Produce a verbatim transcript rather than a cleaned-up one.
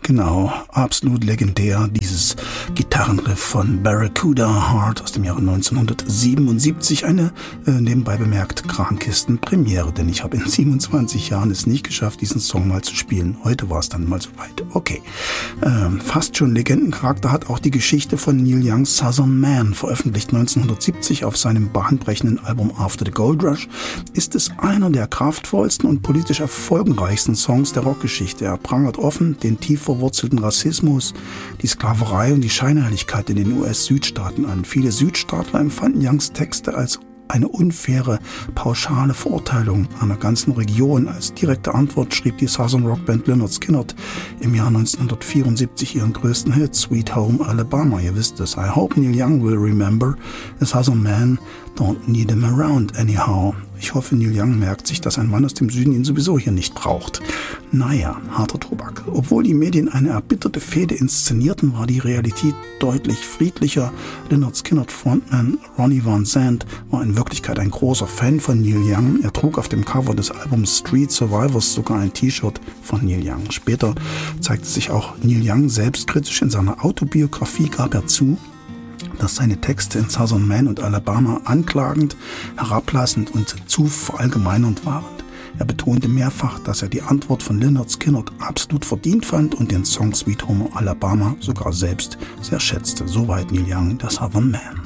Genau, absolut legendär, dieses Gitarrenriff von Barracuda Heart aus dem Jahre neunzehnhundertsiebenundsiebzig. Eine, äh, nebenbei bemerkt, Krankistenpremiere, denn ich habe in siebenundzwanzig Jahren es nicht geschafft, diesen Song mal zu spielen. Heute war es dann mal soweit. Okay, ähm, fast schon Legendencharakter hat auch die Geschichte von Neil Youngs Southern Man, veröffentlicht neunzehnhundertsiebzig auf seinem bahnbrechenden Album After the Gold Rush, ist es einer der kraftvollsten und politisch erfolgreichsten Songs der Rockgeschichte. Er prangert offen den tief verwurzelten Rassismus, die Sklaverei und die Scheinheiligkeit in den U S-Südstaaten an. Viele Südstaatler empfanden Youngs Texte als eine unfaire, pauschale Verurteilung einer ganzen Region. Als direkte Antwort schrieb die Southern Rockband Lynyrd Skynyrd im Jahr neunzehnhundertvierundsiebzig ihren größten Hit, Sweet Home Alabama. Ihr wisst es. I hope Neil Young will remember the Southern man don't need him around anyhow. Ich hoffe, Neil Young merkt sich, dass ein Mann aus dem Süden ihn sowieso hier nicht braucht. Naja, harter Tobak. Obwohl die Medien eine erbitterte Fehde inszenierten, war die Realität deutlich friedlicher. Lynyrd Skynyrd Frontman Ronnie Van Zant war in Wirklichkeit ein großer Fan von Neil Young. Er trug auf dem Cover des Albums Street Survivors sogar ein T-Shirt von Neil Young. Später zeigte sich auch Neil Young selbstkritisch. In seiner Autobiografie gab er zu, dass seine Texte in Southern Man und Alabama anklagend, herablassend und zu verallgemeinernd waren. Er betonte mehrfach, dass er die Antwort von Lynyrd Skynyrd absolut verdient fand und den Song Sweet Home Alabama sogar selbst sehr schätzte. Soweit Neil Young, der Southern Man.